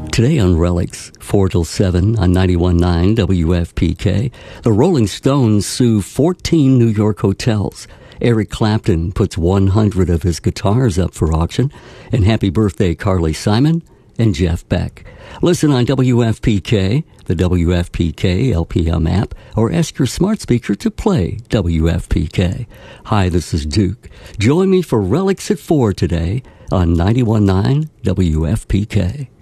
Today on Relics, 4 till 7 on 91.9 WFPK, the Rolling Stones sue 14 New York hotels. Eric Clapton puts 100 of his guitars up for auction. And happy birthday, Carly Simon and Jeff Beck. Listen on WFPK, the WFPK LPM app, or ask your smart speaker to play WFPK. Hi, this is Duke. Join me for Relics at 4 today on 91.9 WFPK.